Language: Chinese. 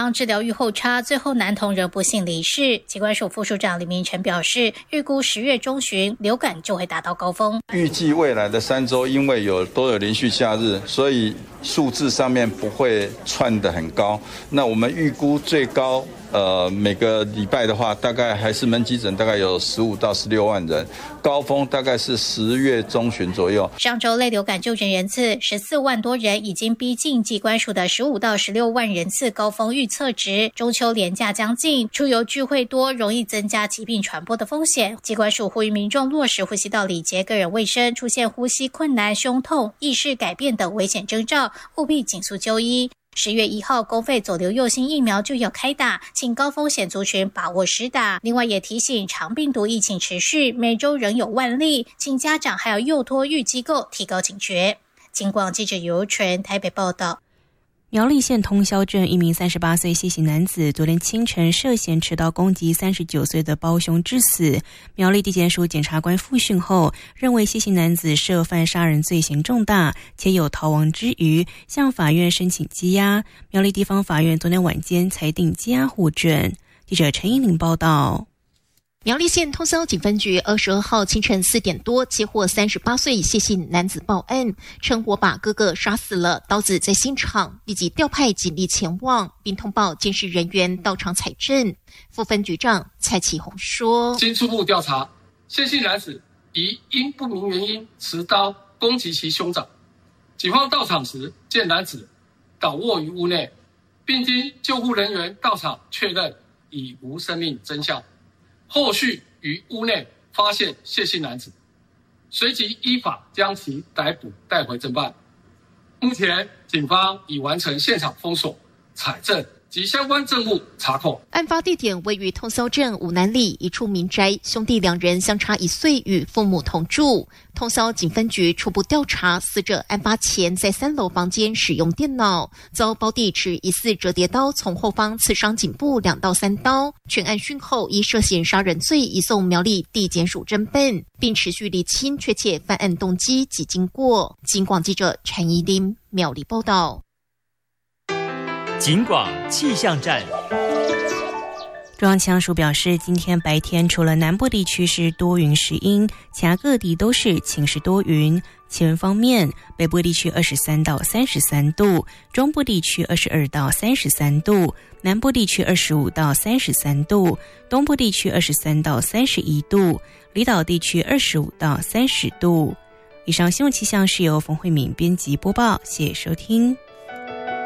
伤治疗预后差，最后男童仍不幸离世。疾管署副署长李明成表示，预估10月中旬流感就会达到高峰。 预计未来的3周，因为都有连续假日，所以数字上面不会窜得很高。那我们预估最高每个礼拜的话，大概还是门急诊大概有15到16万人，高峰大概是10月中旬左右。 上周类流感就诊人次14万多人，已经逼近疾管署的15到16万人次高峰预测值。中秋连假将近，出游聚会多，容易增加疾病传播的风险。疾管署呼吁民众落实呼吸道礼节、个人卫生，出现呼吸困难、胸痛、意识改变等危险征兆，务必紧速就医。10月1号，公费左流右星疫苗就要开打，请高风险族群把握施打。另外也提醒，长病毒疫情持续，每周仍有万例，请家长还有幼托育机构提高警觉。警广记者尤纯台北报道。 苗栗县通霄镇一名38岁谢姓男子昨天清晨涉嫌持刀攻击39岁的胞兄致死。苗栗地检署检察官复讯后，认为谢姓男子涉犯杀人罪行重大，且有逃亡之余，向法院申请羁押。苗栗地方法院昨天晚间裁定羁押获准。记者陈依玲报道。 苗栗县通霄警分局22号清晨4点多接获38岁谢姓男子报案，称我把哥哥杀死了，刀子在现场，立即调派警力前往，并通报监视人员到场采证。副分局长蔡启宏说： 经初步调查，谢姓男子疑因不明原因持刀攻击其兄长，警方到场时见男子倒卧于屋内，并经救护人员到场确认已无生命征象。后续于屋内发现谢姓男子，随即依法将其逮捕带回侦办。目前警方已完成现场封锁、采证及相关证物查扣。 案发地点位于通霄镇五南里一处民宅，兄弟2人相差1岁，与父母同住。通霄警分局初步调查，死者案发前在3楼房间使用电脑，遭胞弟持疑似折叠刀从后方刺伤颈部2到3刀。全案讯后，依涉嫌杀人罪移送苗栗地检署侦办，并持续厘清确切犯案动机及经过。警广记者陈怡琳苗栗报道。 警广气象站。 中央气象署表示，今天白天除了南部地区是多云时阴，其他各地都是晴时多云。气温方面，北部地区23到33度，中部地区22到33度，南部地区25到33度，东部地区23到31度，离岛地区25到30度。以上新闻气象是由冯慧敏编辑播报，谢谢收听。